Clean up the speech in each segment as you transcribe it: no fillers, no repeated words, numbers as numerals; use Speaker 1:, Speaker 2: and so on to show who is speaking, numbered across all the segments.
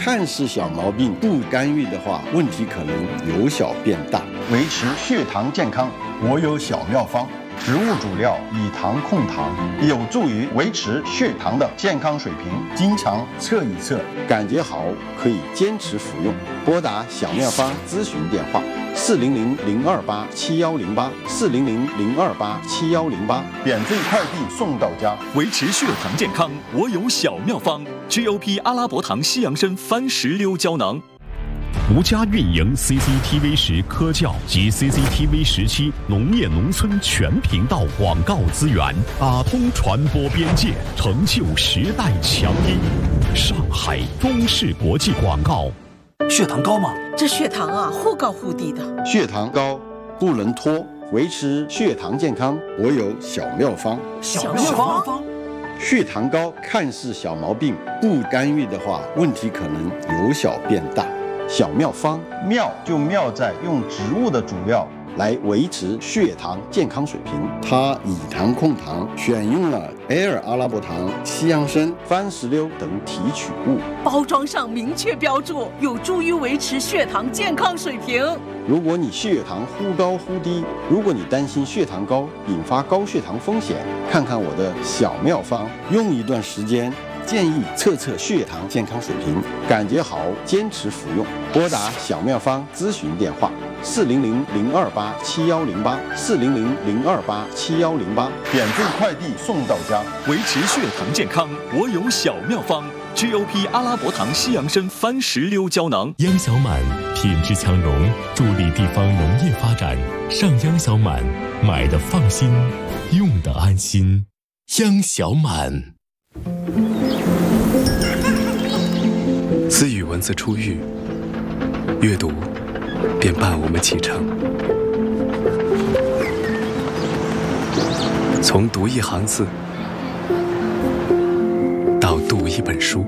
Speaker 1: 看似小毛病，不干预的话，问题可能由小变大。
Speaker 2: 维持血糖健康，我有小妙方。植物主料以糖控糖，有助于维持血糖的健康水平。经常测一测，
Speaker 1: 感觉好可以坚持服用。拨打小妙方咨询电话：400-028-7108，400-028-7108，
Speaker 2: 免费快递送到家。
Speaker 3: 维持血糖健康，我有小妙方 ：GOP 阿拉伯糖西洋参番石榴胶囊。
Speaker 4: 独家运营 CCTV10科教及 CCTV17农业农村全频道广告资源，打通传播边界，成就时代强音。上海中视国际广告。
Speaker 5: 血糖高吗？
Speaker 6: 这血糖啊，忽高忽低的。
Speaker 1: 血糖高不能拖，维持血糖健康，我有小妙方。
Speaker 5: 小妙方。
Speaker 1: 血糖高看似小毛病，不干预的话，问题可能由小变大。小妙方，
Speaker 2: 妙就妙在用植物的主料
Speaker 1: 来维持血糖健康水平。它以糖控糖，选用了Air阿拉伯糖、西洋参、番石榴等提取物，
Speaker 6: 包装上明确标注，有助于维持血糖健康水平。
Speaker 1: 如果你血糖忽高忽低，如果你担心血糖高引发高血糖风险，看看我的小妙方，用一段时间。建议测测血糖健康水平，感觉好坚持服用。拨打小妙方咨询电话：400-028-7108，400-028-7108，
Speaker 2: 免费快递送到家。
Speaker 3: 维持血糖健康，我有小妙方 ：GOP 阿拉伯糖西洋参番石榴胶囊。
Speaker 4: 央小满品质强融，助力地方农业发展。上央小满，买的放心，用的安心。央小满。
Speaker 7: 自与文字初遇，阅读便伴我们启程。从读一行字，到读一本书；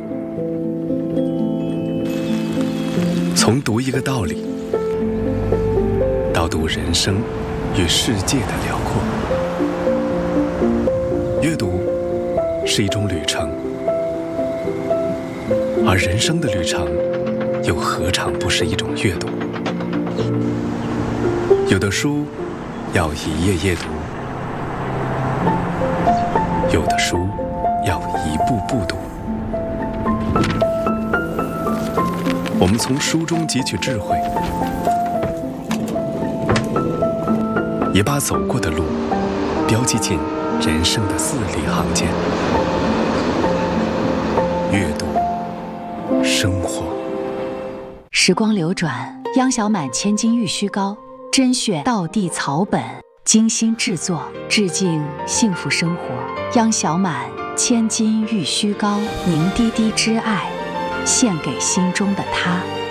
Speaker 7: 从读一个道理，到读人生与世界的辽阔。阅读是一种旅程。而人生的旅程，又何尝不是一种阅读？有的书要一页页读，有的书要一步步读。我们从书中汲取智慧，也把走过的路标记进人生的字里行间。阅读。生活，
Speaker 8: 时光流转，央小满千金玉虚膏，甄选道地草本，精心制作，致敬幸福生活。央小满千金玉虚膏，凝滴滴之爱，献给心中的他。